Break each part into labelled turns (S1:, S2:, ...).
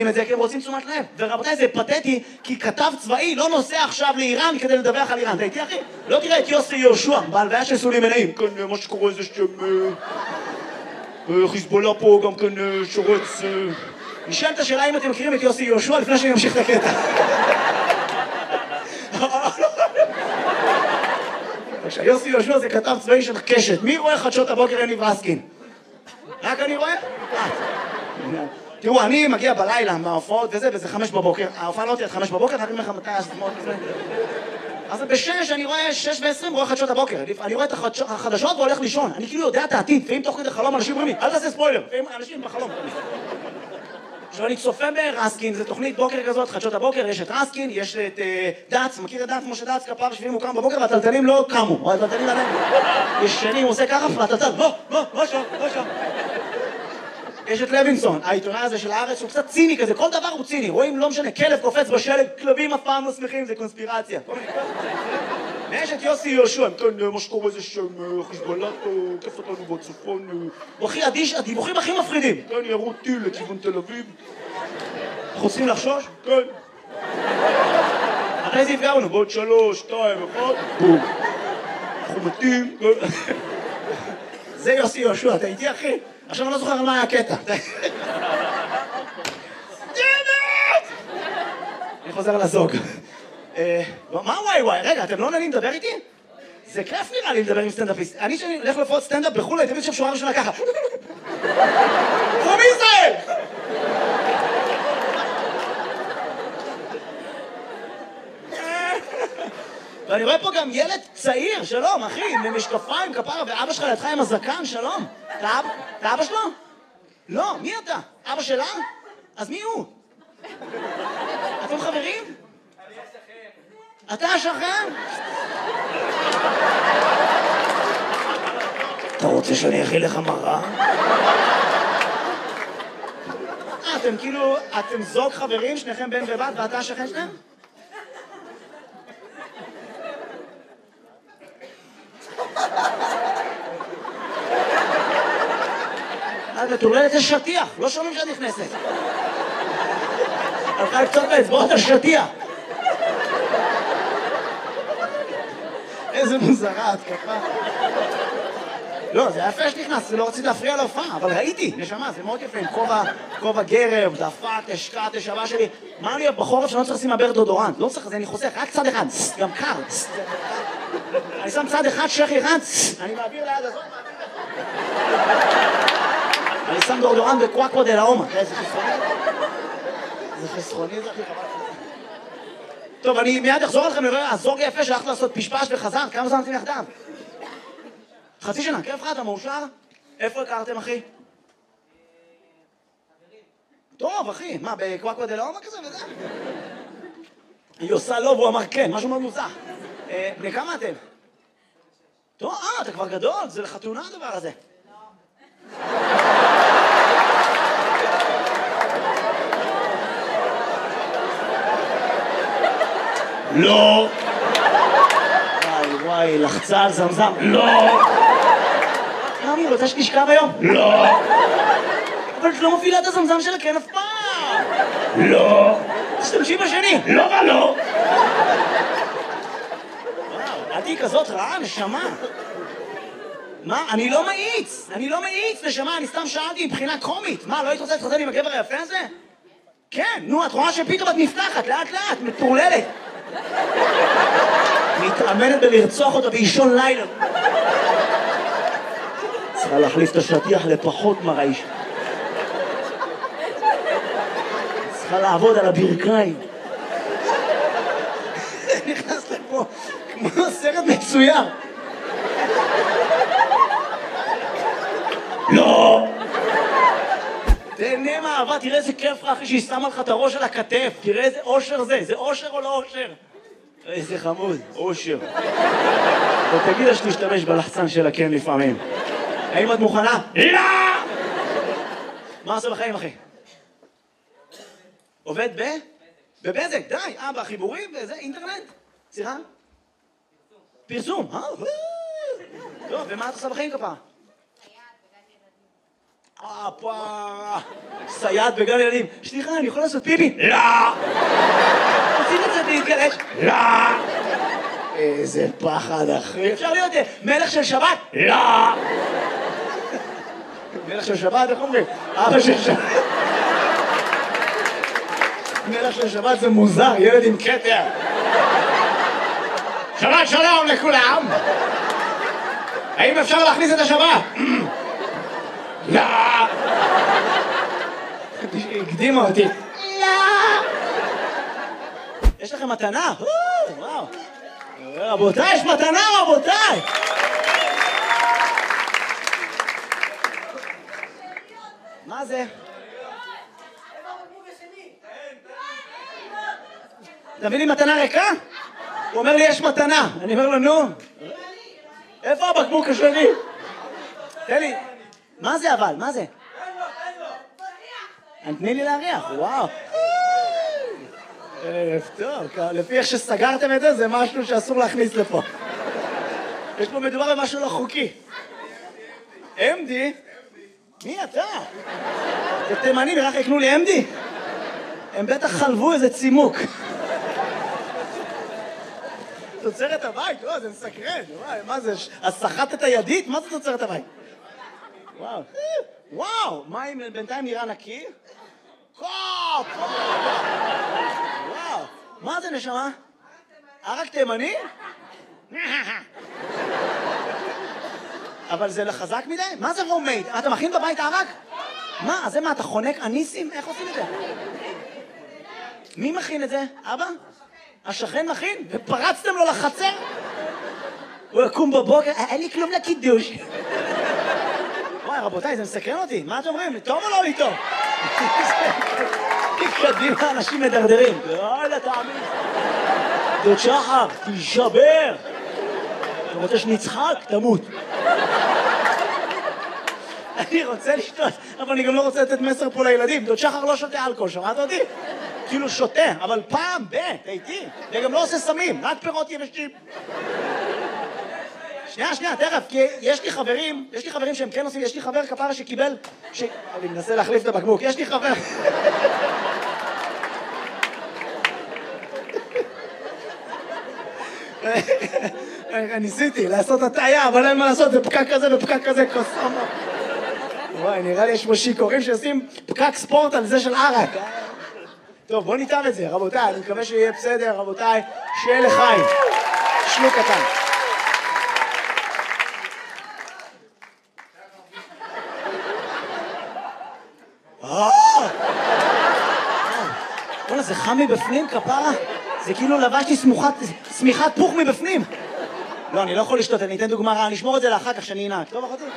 S1: את זה כי הם רוצים תשומת לב. ורבותיי, זה פתטי, כי כתב צבאי לא נוסע עכשיו לאיראן כדי לדווח על איראן. אתה איתי, אחי? לא תראה את יוסי יהושע, בהלוויה של סולימאני. כאן מה שקורה זה שם... חיזבאללה פה גם כאן שורץ... נשאלת השאלה אם אתם מכירים את יוסי יהושע לפני שאני אמשיך את הקטע. יוסי יהושע זה כתב צבאי של קשת. מי רואה חדשות הבוקר יניב רסקין? רק אני רואה? תראו, אני מגיע בלילה מההופעות וזה 5 בבוקר. ההופעה לא תהיה עד 5 בבוקר, אני אומר לך מתי הסתמות וזה. אז ב-6 אני רואה 6:20 רואה חדשות הבוקר. אני רואה את החדשות והולך לישון. אני כאילו יודע את העתיד. ואם תוך כדי חלום אנשים אומרים לי, אל תעשה ספוילר. ואם אנשים בחלום. עכשיו אני צופה ברסקין, זו תוכנית בוקר כזאת, חדשות הבוקר, יש את רסקין, יש את דץ, מכיר את דץ, משה דץ, כפר שביעים הוא קם בבוקר והטלטלים לא קמו. הטלטלים עליהם. ישנים, הוא עושה ככה, והטלטל, לא שם. יש את לוינסון, העיתונאי הזה של הארץ, הוא קצת ציני כזה, כל דבר הוא ציני, רואים, לא משנה, כלב קופץ בשלג, כלבים אף פעם לא שמחים, זה קונספירציה. ויש את יוסי יהושע, כאן מה שקורה זה שם חיזבאללה, כיף אותנו בצפון, הוא הכי אדיש, הדיווחים הכי מפחידים. כאן ירו טיל לכיוון תל אביב. אנחנו צריכים לחשוש? כן. אחרי זה יפגענו, בעוד 3, 2, 1, בום. אנחנו מתים. זה יוסי יהושע, אתה איתי אחי? עכשיו אני לא זוכר על מה היה הקטע. אני חוזר לזוג. מה וואי? רגע, אתם לא נהנים לדבר איתי? זה כיף נראה לי לדבר עם סטנדאפיסט. אני שאני הולך לפחות סטנדאפ בחו"ל, הייתם יודעים שורה ראשונה ככה. פרום ישראל! ואני רואה פה גם ילד צעיר, שלום, אחי, עם משקפיים, כפרה, ואבא שלך לידך עם הזקן, שלום. אתה אבא שלו? לא, מי אתה? אבא שלה? אז מי הוא? אתם חברים? אני השכן. אתה השכן? אתה רוצה שאני אכיל לך מראה? אתם כאילו, אתם זוג חברים, שניכם בן ובת, ואתה השכן שלהם? מטורללת יש שטיח, לא שומעים שאת נכנסת. הלכה קצת באצבעות השטיח. איזה מוזרה, התקפה. לא, זה יפה שנכנס, לא רציתי להפריע להופעה, אבל ראיתי, נשמה, זה מאוד יפה, עם כובע גרב, דפק, השקעת, השבה שלי. מה לי בחורף שאני לא צריך לשים מעבר דודורנט? לא צריך, זה אני חוסך, רק צד אחד, גם קר. אני שם צד אחד, שכי אחד, אני מעביר ליד הזאת, אני שם דורדורנט בקוואקווה דה לאומה. איזה חסכוני? זה חסכוני, זה הכי חבל. טוב, אני מיד אחזור לכם לראה, הזוג יפה שהלכת לעשות פשפש וחזר, כמה זמן אתם יחדיו? חצי שנה, כיף לך, אתה מאושר? איפה הכרתם, אחי? טוב, אחי, מה, בקוואקווה דה לאומה כזה וזה? היא עושה לא, והוא אמר כן, משהו מאוד מוזר. בני כמה אתם? טוב, אתה כבר גדול, זה לחתונה הדבר הזה. לא. וואי, לחצה על זמזם. לא. רוצה שתשכב היום? לא. אבל את לא מפעילה את הזמזם שלה כן אף פעם. לא. תשתמשי בשני. לא ולא. וואו, את היא כזאת רעה, נשמה. מה? אני לא מאיץ, נשמה, אני סתם שאלתי מבחינה קומית. מה, לא היית רוצה להתחתן עם הגבר היפה הזה? כן, נו, את רואה שפתאום את נפתחת, לאט לאט, מטורללת. מתאמנת בלרצוח אותה באישון לילה. צריכה להחליף את השטיח לפחות מרעיש. צריכה לעבוד על הברכיים. נכנס לפה כמו סרט מצויר. לא! תהנה מהאהבה, תראה איזה כיף לך אחרי שהיא שמה לך את הראש על הכתף. תראה איזה אושר זה אושר או לא אושר? איזה חמוד, אושר. ותגיד לה שתשתמש בלחצן שלה כן לפעמים. האם את מוכנה? לא! מה עושה בחיים, אחי? עובד בבזק, די. בחיבורים וזה, אינטרנט? סליחה? פרסום. טוב, ומה את עושה בחיים כפה? סייעת בגן ילדים. סליחה, אני יכול לעשות פיפי? לא! עושים את זה להתגלש? לא! איזה פחד, אחי. אפשר להיות מלך של שבת? לא! מלך של שבת, איך אומרים? אבא של שבת. מלך של שבת זה מוזר, ילד עם כתר. שבת שלום לכולם! האם אפשר להכניס את השבת? לא! הקדימה אותי. לא! יש לכם מתנה? וואו. רבותיי, יש מתנה, רבותיי! מה זה? תביא לי מתנה ריקה? הוא אומר לי, יש מתנה. אני אומר לו, נו. איפה הבקבוק השני? תן לי. מה זה אבל? מה זה? תני לי להריח, וואו. טוב, לפי איך שסגרתם את זה, זה משהו שאסור להכניס לפה. יש פה מדובר במשהו לא חוקי. אמדי? מי אתה? זה תימני, נראה יקנו לי אמדי? הם בטח חלבו איזה צימוק. תוצרת הבית? לא, זה מסקרן. מה זה? הסחטת הידית? מה זה תוצרת הבית? וואו. וואו, מים בינתיים נראה נקי? קופ! וואו. מה זה נשמה? ערק תימני? אבל זה חזק מדי? מה זה רומייד? אתה מכין בבית ערק? מה? זה מה, אתה חונק אניסים? איך עושים את זה? מי מכין את זה? אבא? השכן מכין? ופרצתם לו לחצר? הוא יקום בבוקר, אין לי כלום לקידוש. וואי, רבותיי, זה מסקרן אותי. מה אתם אומרים? טוב או לא לי טוב? קדימה, אנשים מדרדרים. יאללה, תאמין. דוד שחר, תישבר. אתה רוצה שנצחק? תמות. אני רוצה לשתות, אבל אני גם לא רוצה לתת מסר פה לילדים. דוד שחר לא שותה אלכוהול, שמעת אותי? כאילו שותה, אבל פעם איתי. וגם לא עושה סמים, רק פירות יבשים. שנייה, תכף, כי יש לי חברים שהם כן עושים, יש לי חבר כפרה שקיבל, אני מנסה להחליף את הבקבוק, יש לי חבר. ניסיתי לעשות הטעיה, אבל אין מה לעשות, זה פקק כזה ופקק כזה, קוסומו. וואי, נראה לי יש פה שיכורים שעושים פקק ספורט על זה של ערק. טוב, בוא ניתן את זה, רבותיי, אני מקווה שיהיה בסדר, רבותיי, שיהיה לחיים. שלוק קטן. בוא'נה, זה חם מבפנים, כפרה? זה כאילו לבשתי סמיכת פוך מבפנים. לא, אני לא יכול לשתות, אני אתן דוגמה רעה, אני אשמור את זה לאחר כך שאני אנהג. טוב, אחותי?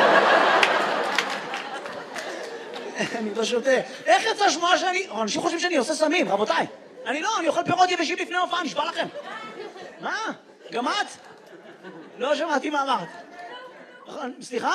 S1: אני לא שותה. איך יצא שמוע שאני... אנשים חושבים שאני עושה סמים, רבותיי. אני אוכל פירות יבשים לפני הופעה, נשבע לכם. מה? גם את? לא שמעתי מה אמרת. סליחה?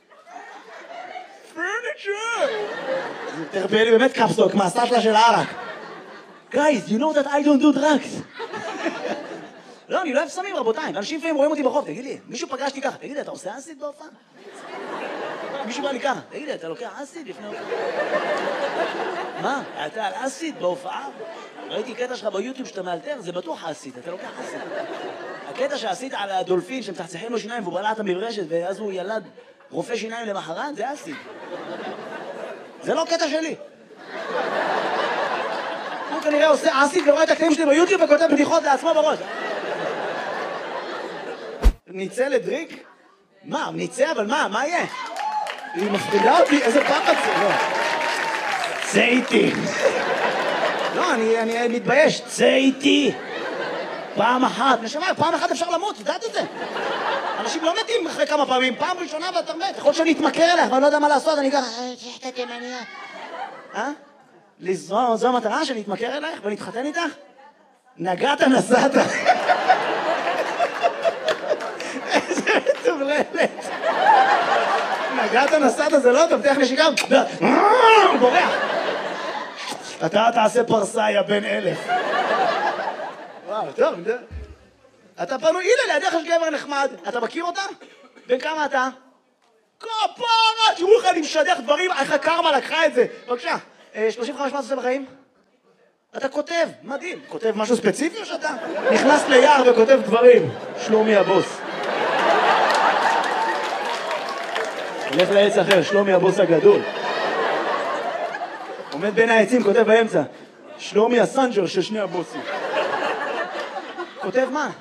S1: פרניצ'ר! תרבה לי באמת קפסטוק, מהסטלה של הערק. Guys, you know that I don't do drugs. לא, אני לא אוהב סמים, רבותיי. אנשים לפעמים רואים אותי ברחוב, תגיד לי, מישהו פגשתי ככה, תגיד לי, אתה עושה אסיד בהופעה? מישהו בא לי ככה, תגיד לי, אתה לוקח אסיד לפני הופעה? מה? אתה על אסיד בהופעה? ראיתי קטע שלך ביוטיוב שאתה מאלתר, זה בטוח אסיד, אתה לוקח אסיד. הקטע שעשית על הדולפין שמצחצחים לו שיניים והוא בלע את המברשת ואז הוא ילד רופא שיניים למחרת, זה אסיד. זה לא קטע שלי. הוא כנראה עושה אסיד ורואה את הקטעים שלי ביוטיוב וכותב בדיחות לעצמו בראש. ניצא לדריק? מה? ניצא? אבל מה יהיה? היא מפחידה אותי, איזה פחד זה, לא. צא איתי. לא, אני מתבייש, צא איתי. פעם אחת, נשמע, פעם אחת אפשר למות, יודעת את זה? אנשים לא מתים אחרי כמה פעמים, פעם ראשונה ואתה מת. יכול שאני אתמכר אליך ואני לא יודע מה לעשות, אני ככה, שחטא תימניה. זו המטרה שאני אתמכר אלייך ונתחתן איתך? נגעת נסעת. איזה מטורללת. נגעת נסעת זה לא טוב, תלך נשיקה. הוא בורח. אתה תעשה פרסה, יא בן 1000. וואו, טוב. אתה פנוי, הנה לידיך יש גבר נחמד. אתה מכיר אותה? בן כמה אתה? קופ! כפרה! תראו איך אני משדך דברים, איך הקרמה לקחה את זה. בבקשה, 35 מה אתה עושה בחיים? אתה כותב, מדהים. כותב משהו ספציפי או שאתה נכנס ליער וכותב דברים? שלומי הבוס. הולך לעץ אחר, שלומי הבוס הגדול. עומד בין העצים, כותב באמצע. שלומי הסנג'ר של שני הבוסים. כותב מה?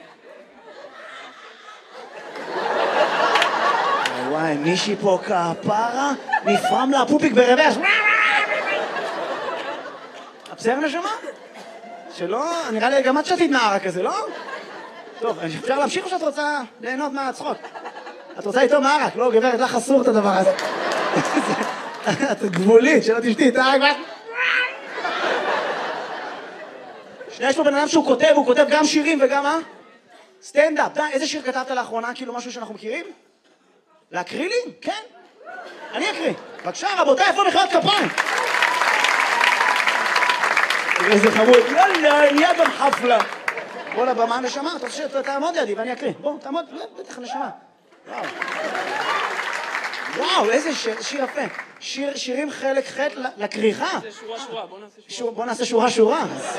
S1: וואי, מישהי פה כפרה, נפרם לה פופיק ברוורס. בסדר נשמה? שלא, נראה לי גם את שתית נערה כזה, לא? טוב, אפשר להמשיך או שאת רוצה ליהנות מהצחוק? את רוצה איתו מערק, לא גברת, לך אסור את הדבר הזה. את גבולית, שלא תשתי את הערק. יש פה בן אדם שהוא כותב, הוא כותב גם שירים וגם מה? סטנדאפ. איזה שיר כתבת לאחרונה, כאילו משהו שאנחנו מכירים? להקריא לי? כן. אני אקריא. בבקשה, רבותיי, איפה מחיאות כפיים? איזה חמוד. יאללה, נהיה גם חפלה. בוא לבמה נשמה, אתה רוצה שתעמוד לידי ואני אקריא. בוא, תעמוד, בטח נשמה. וואו. וואו, איזה שיר יפה. שירים חלק ח' לקריחה.
S2: זה שורה, בוא נעשה שורה.
S1: בוא נעשה שורה.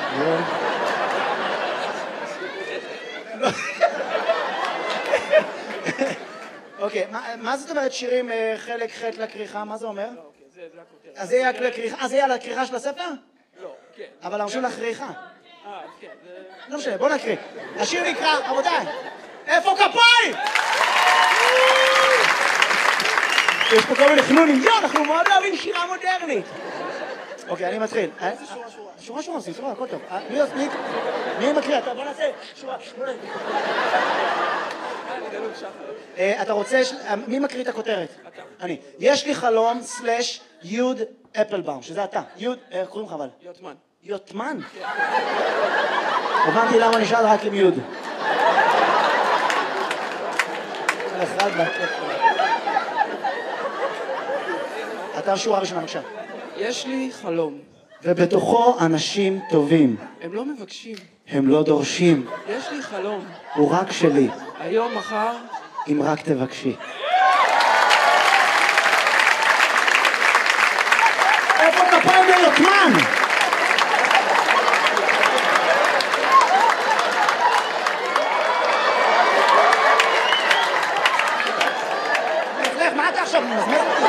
S1: אוקיי, מה זאת אומרת שירים חלק ח' לקריחה? מה זה אומר?
S2: זה הכותרת.
S1: אז זה יהיה לקריחה, זה יהיה לקריחה של הספר?
S2: לא, כן.
S1: אבל אנחנו לקריחה.
S2: כן, זה...
S1: לא משנה, בוא נקריא. השיר נקרא, רבותיי, איפה כפיים? יש פה כל מיני חנונים, אנחנו מאוד אוהבים שירה מודרנית. אוקיי, אני מתחיל. שורה, עושים, שורה, הכל טוב. מי מקריא? בוא נעשה שורה. אתה רוצה, מי מקריא את הכותרת?
S2: אתה.
S1: אני. יש לי חלום סלש יוד אפלבאום, שזה אתה. יוד, איך קוראים לך אבל?
S2: יוטמן.
S1: יוטמן? הבנתי למה נשאל רק עם יוד. אתה שורה ראשונה, בבקשה.
S2: יש לי חלום.
S1: ובתוכו אנשים טובים.
S2: הם לא מבקשים.
S1: הם לא דורשים.
S2: יש לי חלום.
S1: הוא רק שלי.
S2: היום, מחר.
S1: אם רק תבקשי. איפה כפיים ליוטמן? מה אתה עכשיו מזמז אותי?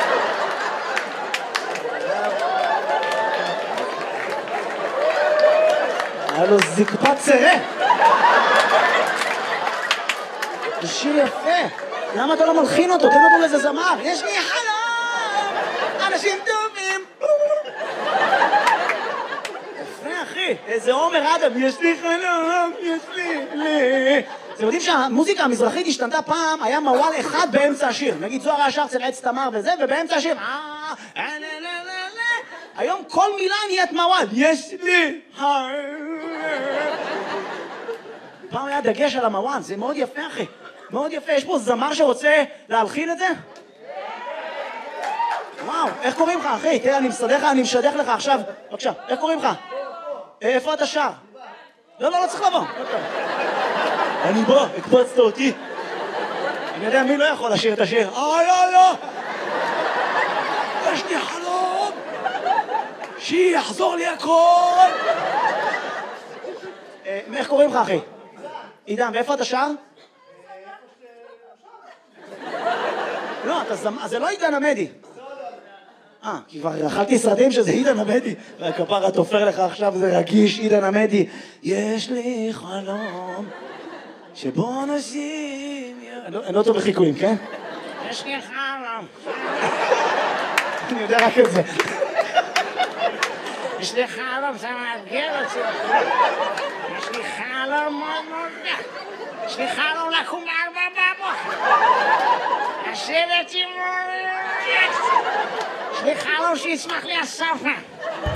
S1: היה לו זקפת צרה. זה שיר יפה. למה אתה לא מלחין אותו? תן אותו לאיזה זמר. יש לי חלום, אנשים טובים. יפה, אחי. איזה עומר אדם. יש לי חלום, יש לי. אתם יודעים שהמוזיקה המזרחית השתנתה פעם, היה מוואל אחד באמצע השיר. נגיד זוהר השאר אצל עץ תמר וזה, ובאמצע השיר, היום כל מילה נהיית מוואל. יש לי. פעם היה דגש על המוואל, זה מאוד יפה, אחי. מאוד יפה. יש פה זמר שרוצה להלחין את זה? וואו, איך קוראים לך, אחי? תראה, אני משדך לך עכשיו. בבקשה, איך קוראים לך? איפה אתה שר? לא צריך לבוא. אני בא, הקפצת אותי. אני יודע מי לא יכול לשיר את השיר. לא. יש לי חלום. שיחזור לי הכל. איך קוראים לך, אחי? עידן, ואיפה אתה שר? לא, זה לא עידן עמדי. כי כבר אכלתי סרטים שזה עידן עמדי. והכפרה תופר לך עכשיו, זה רגיש, עידן עמדי. יש לי חלום שבו אנשים... אני לא טוב בחיקויים, כן? יש לי חלום. אני יודע רק את זה. יש לי חלום, זה מאתגר אותי. יש לי חלום מאוד מודע. יש לי חלום לקום ב4 לשבת עם... יש לי חלום שיצמח לי הספה.